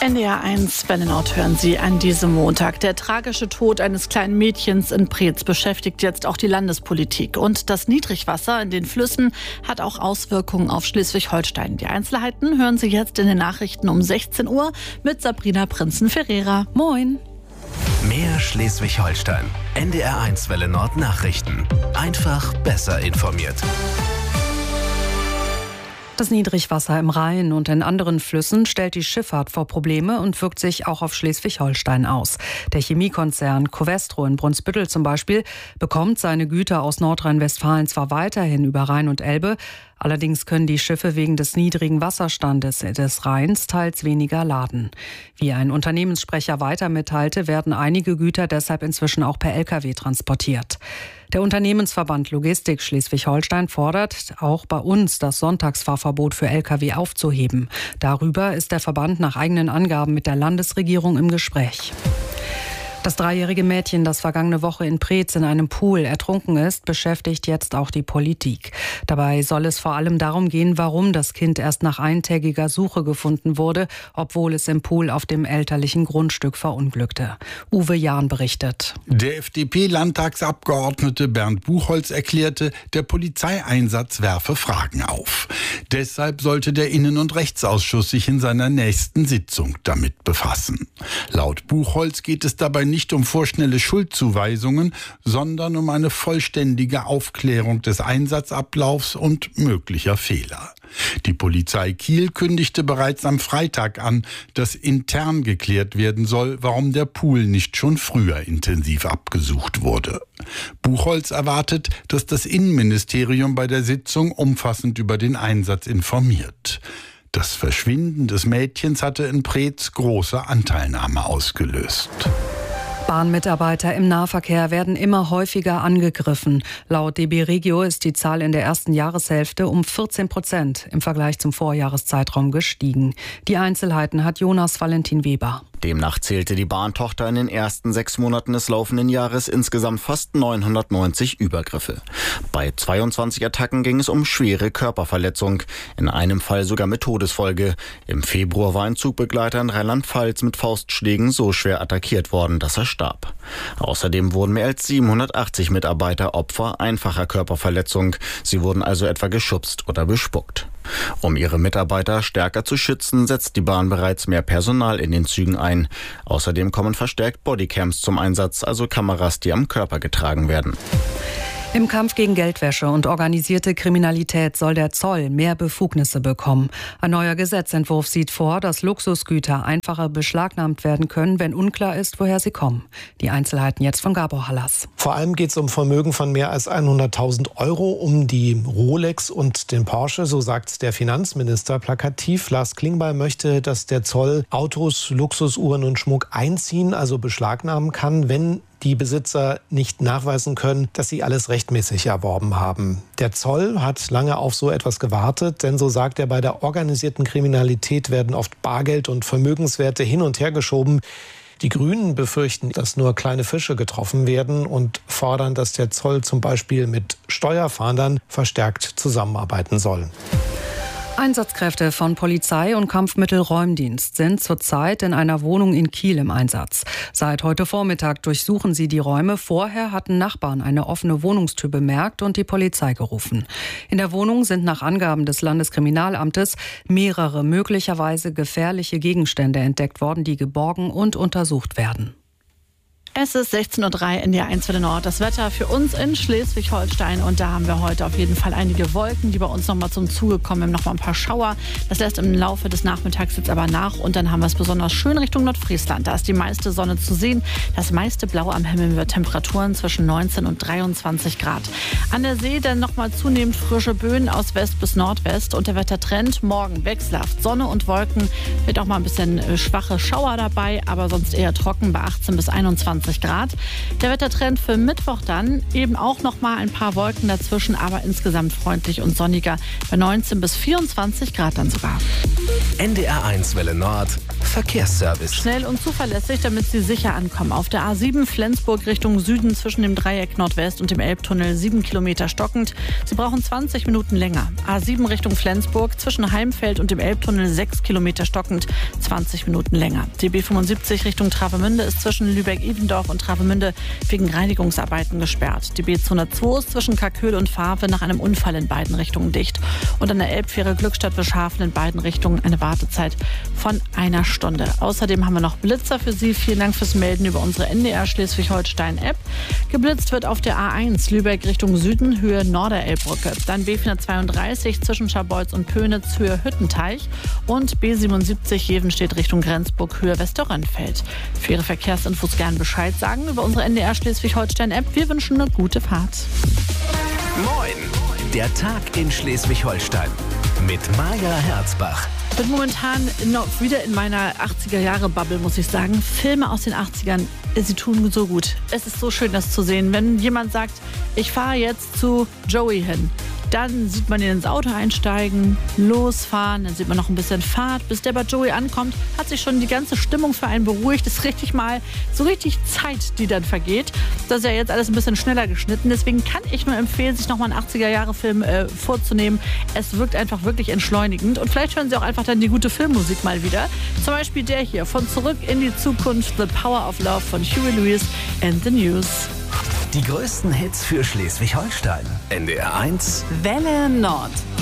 NDR1 Welle Nord hören Sie an diesem Montag. Der tragische Tod eines kleinen Mädchens in Preetz beschäftigt jetzt auch die Landespolitik. Und das Niedrigwasser in den Flüssen hat auch Auswirkungen auf Schleswig-Holstein. Die Einzelheiten hören Sie jetzt in den Nachrichten um 16 Uhr mit Sabrina Prinzen-Ferreira. Moin! Mehr Schleswig-Holstein. NDR1 Welle Nord Nachrichten. Einfach besser informiert. Das Niedrigwasser im Rhein und in anderen Flüssen stellt die Schifffahrt vor Probleme und wirkt sich auch auf Schleswig-Holstein aus. Der Chemiekonzern Covestro in Brunsbüttel zum Beispiel bekommt seine Güter aus Nordrhein-Westfalen zwar weiterhin über Rhein und Elbe, allerdings können die Schiffe wegen des niedrigen Wasserstandes des Rheins teils weniger laden. Wie ein Unternehmenssprecher weiter mitteilte, werden einige Güter deshalb inzwischen auch per Lkw transportiert. Der Unternehmensverband Logistik Schleswig-Holstein fordert auch bei uns, das Sonntagsfahrverbot für Lkw aufzuheben. Darüber ist der Verband nach eigenen Angaben mit der Landesregierung im Gespräch. Das 3-jährige Mädchen, das vergangene Woche in Preetz in einem Pool ertrunken ist, beschäftigt jetzt auch die Politik. Dabei soll es vor allem darum gehen, warum das Kind erst nach eintägiger Suche gefunden wurde, obwohl es im Pool auf dem elterlichen Grundstück verunglückte. Uwe Jahn berichtet. Der FDP-Landtagsabgeordnete Bernd Buchholz erklärte, der Polizeieinsatz werfe Fragen auf. Deshalb sollte der Innen- und Rechtsausschuss sich in seiner nächsten Sitzung damit befassen. Laut Buchholz geht es dabei nicht um vorschnelle Schuldzuweisungen, sondern um eine vollständige Aufklärung des Einsatzablaufs und möglicher Fehler. Die Polizei Kiel kündigte bereits am Freitag an, dass intern geklärt werden soll, warum der Pool nicht schon früher intensiv abgesucht wurde. Buchholz erwartet, dass das Innenministerium bei der Sitzung umfassend über den Einsatz informiert. Das Verschwinden des Mädchens hatte in Preetz große Anteilnahme ausgelöst. Bahnmitarbeiter im Nahverkehr werden immer häufiger angegriffen. Laut DB Regio ist die Zahl in der ersten Jahreshälfte um 14% im Vergleich zum Vorjahreszeitraum gestiegen. Die Einzelheiten hat Jonas Valentin Weber. Demnach zählte die Bahntochter in den ersten 6 Monaten des laufenden Jahres insgesamt fast 990 Übergriffe. Bei 22 Attacken ging es um schwere Körperverletzung, in einem Fall sogar mit Todesfolge. Im Februar war ein Zugbegleiter in Rheinland-Pfalz mit Faustschlägen so schwer attackiert worden, dass er starb. Außerdem wurden mehr als 780 Mitarbeiter Opfer einfacher Körperverletzung. Sie wurden also etwa geschubst oder bespuckt. Um ihre Mitarbeiter stärker zu schützen, setzt die Bahn bereits mehr Personal in den Zügen ein. Außerdem kommen verstärkt Bodycams zum Einsatz, also Kameras, die am Körper getragen werden. Im Kampf gegen Geldwäsche und organisierte Kriminalität soll der Zoll mehr Befugnisse bekommen. Ein neuer Gesetzentwurf sieht vor, dass Luxusgüter einfacher beschlagnahmt werden können, wenn unklar ist, woher sie kommen. Die Einzelheiten jetzt von Gabor Hallas. Vor allem geht es um Vermögen von mehr als 100.000 Euro, um die Rolex und den Porsche, so sagt der Finanzminister plakativ. Lars Klingbeil möchte, dass der Zoll Autos, Luxusuhren und Schmuck einziehen, also beschlagnahmen kann, wenn die Besitzer nicht nachweisen können, dass sie alles rechtmäßig erworben haben. Der Zoll hat lange auf so etwas gewartet, denn so sagt er, bei der organisierten Kriminalität werden oft Bargeld und Vermögenswerte hin und her geschoben. Die Grünen befürchten, dass nur kleine Fische getroffen werden und fordern, dass der Zoll zum Beispiel mit Steuerfahndern verstärkt zusammenarbeiten soll. Einsatzkräfte von Polizei und Kampfmittelräumdienst sind zurzeit in einer Wohnung in Kiel im Einsatz. Seit heute Vormittag durchsuchen sie die Räume. Vorher hatten Nachbarn eine offene Wohnungstür bemerkt und die Polizei gerufen. In der Wohnung sind nach Angaben des Landeskriminalamtes mehrere möglicherweise gefährliche Gegenstände entdeckt worden, die geborgen und untersucht werden. Es ist 16:03 Uhr in der 1 Welle Nord. Das Wetter für uns in Schleswig-Holstein. Und da haben wir heute auf jeden Fall einige Wolken, die bei uns nochmal zum Zuge kommen. Wir haben nochmal ein paar Schauer. Das lässt im Laufe des Nachmittags jetzt aber nach. Und dann haben wir es besonders schön Richtung Nordfriesland. Da ist die meiste Sonne zu sehen. Das meiste Blau am Himmel mit Temperaturen zwischen 19 und 23 Grad. An der See dann nochmal zunehmend frische Böen aus West bis Nordwest. Und der Wettertrend morgen wechselhaft. Sonne und Wolken, wird auch mal ein bisschen schwache Schauer dabei. Aber sonst eher trocken bei 18 bis 21 Grad. Der Wettertrend für Mittwoch dann eben auch noch mal ein paar Wolken dazwischen, aber insgesamt freundlich und sonniger bei 19 bis 24 Grad dann sogar. NDR1 Welle Nord Verkehrsservice. Schnell und zuverlässig, damit Sie sicher ankommen. Auf der A7 Flensburg Richtung Süden zwischen dem Dreieck Nordwest und dem Elbtunnel 7 Kilometer stockend. Sie brauchen 20 Minuten länger. A7 Richtung Flensburg zwischen Heimfeld und dem Elbtunnel 6 Kilometer stockend, 20 Minuten länger. Die B75 Richtung Travemünde ist zwischen Lübeck-Evendorf und Travemünde wegen Reinigungsarbeiten gesperrt. Die B202 ist zwischen Kalköhl und Fahrwe nach einem Unfall in beiden Richtungen dicht. Und an der Elbfähre Glückstadt-Bischhafen in beiden Richtungen eine Wartezeit von einer Stunde. Außerdem haben wir noch Blitzer für Sie. Vielen Dank fürs Melden über unsere NDR Schleswig-Holstein-App. Geblitzt wird auf der A1 Lübeck Richtung Süden, Höhe Norderelbbrücke. Dann B432 zwischen Scharbeutz und Pönitz, Höhe Hüttenteich. Und B77 Jevenstedt Richtung Grenzburg, Höhe Westerrönfeld. Für Ihre Verkehrsinfos gern Bescheid sagen über unsere NDR Schleswig-Holstein-App. Wir wünschen eine gute Fahrt. Moin! Der Tag in Schleswig-Holstein mit Maja Herzbach. Ich bin momentan noch wieder in meiner 80er-Jahre-Bubble, muss ich sagen. Filme aus den 80ern, sie tun so gut. Es ist so schön, das zu sehen. Wenn jemand sagt, ich fahre jetzt zu Joey hin, dann sieht man ihn ins Auto einsteigen, losfahren, dann sieht man noch ein bisschen Fahrt. Bis der bei Joey ankommt, hat sich schon die ganze Stimmung für einen beruhigt. Das ist richtig mal so richtig Zeit, die dann vergeht. Das ist ja jetzt alles ein bisschen schneller geschnitten. Deswegen kann ich nur empfehlen, sich nochmal einen 80er-Jahre-Film vorzunehmen. Es wirkt einfach wirklich entschleunigend. Und vielleicht hören Sie auch einfach dann die gute Filmmusik mal wieder. Zum Beispiel der hier von Zurück in die Zukunft, The Power of Love von Huey Lewis and the News. Die größten Hits für Schleswig-Holstein. NDR 1. Welle Nord.